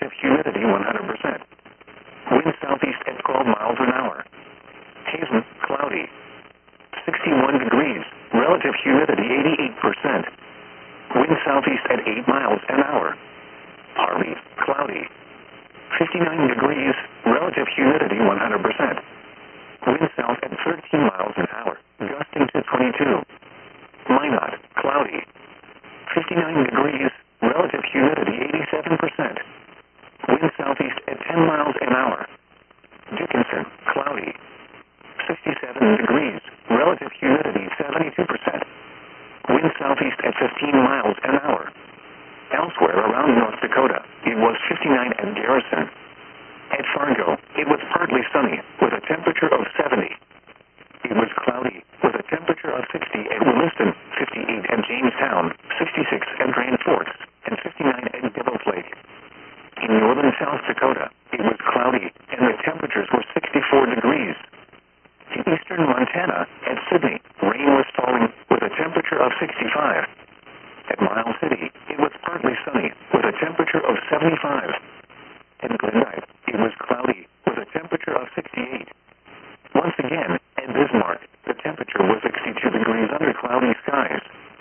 relative humidity 100%. Wind southeast at 12 miles an hour. Hazen, cloudy. 61 degrees, relative humidity 88%. Wind southeast at 8 miles an hour. Harvey, cloudy. 59 degrees, relative humidity 100%. Wind south at 13 miles an hour, gusting to 22. Minot, cloudy. 59 degrees, relative humidity 87%. Wind southeast at 10 miles an hour. Dickinson, cloudy. 67 degrees, relative humidity 72%. Wind southeast at 15 miles an hour. Elsewhere around North Dakota, it was 59 at Garrison. At Fargo, it was partly sunny, with a temperature of 70. It was cloudy, with a temperature of 60 at Williston, 58 at Jamestown, 66 at Grand Forks, and 59 at Devil's Lake. In northern South Dakota, it was cloudy, and the temperatures were 64 degrees. In eastern Montana, at Sidney, rain was falling, with a temperature of 65. At Miles City, it was partly sunny, with a temperature of 75. At Glendive, it was cloudy, with a temperature of 68. Once again, at Bismarck, the temperature was 62 degrees under cloudy skies.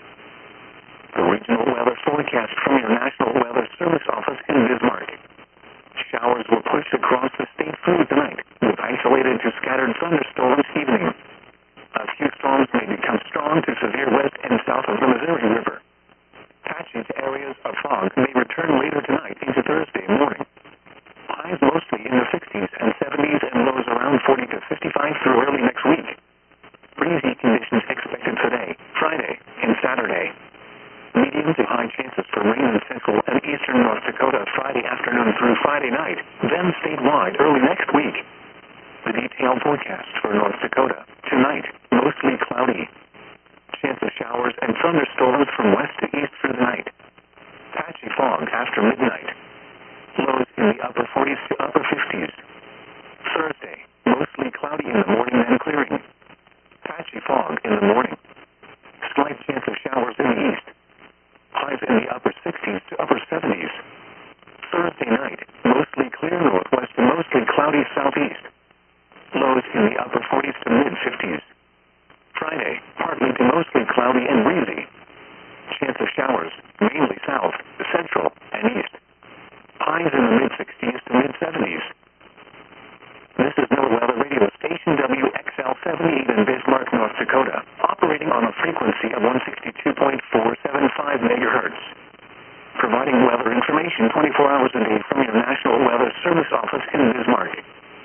The regional weather forecast from your National Weather Service office in Bismarck. Showers will push across the state through tonight, with isolated to scattered thunderstorms evening. A few storms may become strong to severe west and south of the Missouri River. Patchy areas of fog may return later tonight into Thursday morning. Highs mostly in the 60s and 70s and lows around 40 to 55 through early next week. Breezy conditions expected today, Friday, and Saturday. Medium to high chances for rain in central and eastern North Dakota Friday afternoon through Friday night, then statewide early next week. The detailed forecast for North Dakota. Tonight, mostly cloudy. Chance of showers and thunderstorms from west to east through the night. Patchy fog after midnight. Lows in the upper 40s to upper 50s. Thursday, mostly cloudy in the morning and clearing. Patchy fog in the morning. Slight chance of showers in the east. Highs in the upper 60s to upper 70s. Thursday night, mostly clear northwest to mostly cloudy southeast. Lows in the upper 40s to mid-50s. Friday, partly to mostly cloudy and breezy. Chance of showers, mainly south, central, and east. Highs in the mid-60s to mid-70s. This is NOAA Weather Radio Station WXL-78 in Bismarck, North Dakota, operating on a frequency of 162.475 megahertz. Providing weather information 24 hours a day from your National Weather Service office in Bismarck.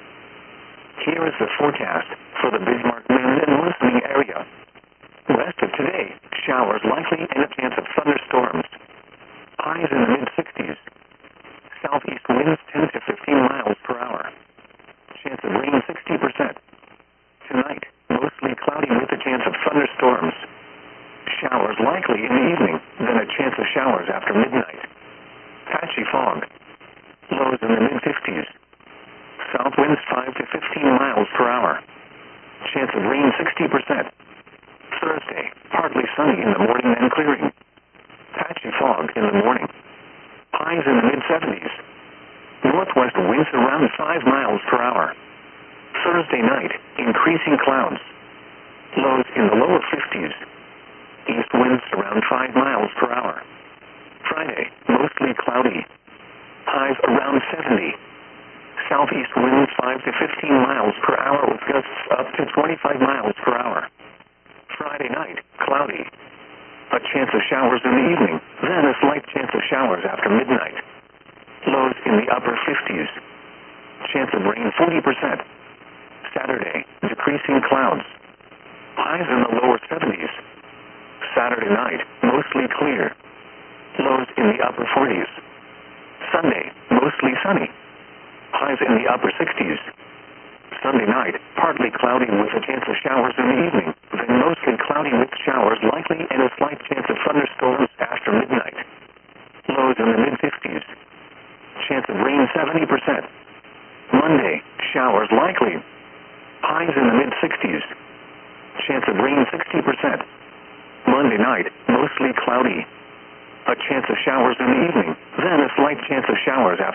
Here is the forecast for the Bismarck, Minden, and listening area. West of today, showers likely and a chance of thunderstorms. Highs in the mid-60s. Southeast winds 10 to 15 miles per hour. Chance of rain 60%. Tonight, mostly cloudy with a chance of thunderstorms. Showers likely in the evening, then a chance of showers after midnight. Patchy fog. Lows in the mid-50s. South winds 5 to 15 miles per hour. Chance of rain 60%. Thursday, partly sunny in the morning and clearing. Patchy fog in the morning. Highs in the mid-70s. Northwest winds around 5 miles per hour. Thursday night, increasing clouds. Lows in the lower 50s. East winds around 5 miles per hour. Friday, mostly cloudy. Highs around 70. Southeast winds 5 to 15 miles per hour with gusts up to 25 miles per hour. Friday night, cloudy. A chance of showers in the evening, then a slight chance of showers after midnight. Lows in the upper 50s. Chance of rain 40%. Saturday, decreasing clouds. Highs in the lower 70s. Saturday night, mostly clear. Lows in the upper 40s. Sunday, mostly sunny. Highs in the upper 60s. Sunday night, partly cloudy with a chance of showers in the evening, then mostly cloudy with showers likely and a slight chance of thunderstorms after midnight. Lows in the mid-50s. Chance of rain 70%. Monday, showers likely. Highs in the mid-60s. Chance of rain 60%. Monday night, mostly cloudy. A chance of showers in the evening, then a slight chance of showers after